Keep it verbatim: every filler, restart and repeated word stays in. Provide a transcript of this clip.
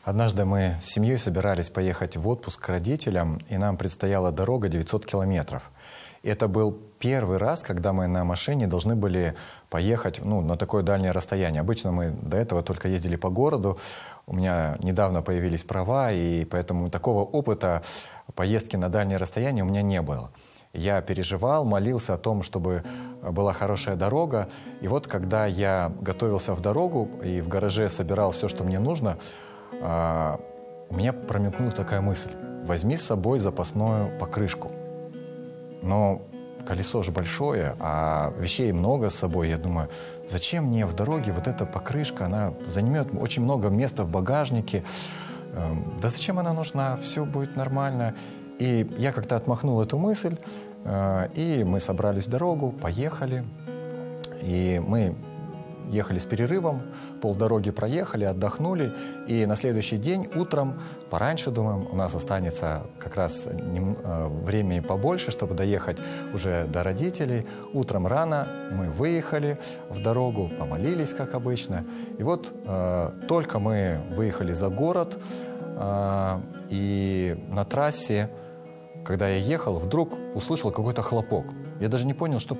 Однажды мы с семьей собирались поехать в отпуск к родителям, и нам предстояла дорога девятьсот километров. И это был первый раз, когда мы на машине должны были поехать ну, на такое дальнее расстояние. Обычно мы до этого только ездили по городу. У меня недавно появились права, и поэтому такого опыта поездки на дальнее расстояние у меня не было. Я переживал, молился о том, чтобы была хорошая дорога. И вот когда я готовился в дорогу и в гараже собирал все, что мне нужно, у меня промелькнула такая мысль: возьми с собой запасную покрышку. Но колесо же большое, а вещей много с собой. Я думаю, зачем мне в дороге вот эта покрышка? Она займет очень много места в багажнике. Да зачем она нужна? Все будет нормально. И я как-то отмахнул эту мысль, и мы собрались в дорогу, поехали. И мы ехали с перерывом, полдороги проехали, отдохнули. И на следующий день утром, пораньше, думаем, у нас останется как раз времени побольше, чтобы доехать уже до родителей. Утром рано мы выехали в дорогу, помолились, как обычно. И вот э, только мы выехали за город, э, и на трассе, когда я ехал, вдруг услышал какой-то хлопок. Я даже не понял, что